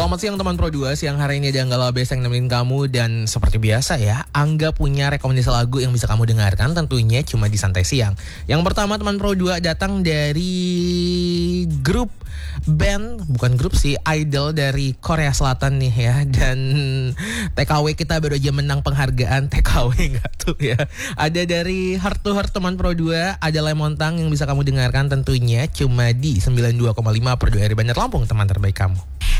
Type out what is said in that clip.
Selamat siang teman Pro 2, siang hari ini ada Angga Labes yang nemenin kamu. Dan seperti biasa ya, Angga punya rekomendasi lagu yang bisa kamu dengarkan tentunya cuma di Santai Siang. Yang pertama teman Pro 2 datang dari grup band, bukan grup sih, idol dari Korea Selatan nih ya. Dan TKW kita baru aja menang penghargaan. TKW enggak tuh ya. Ada dari Heart to Heart teman Pro 2, ada Lemontang yang bisa kamu dengarkan tentunya cuma di 92,5 Pro 2 dari Bandar Lampung, teman terbaik kamu.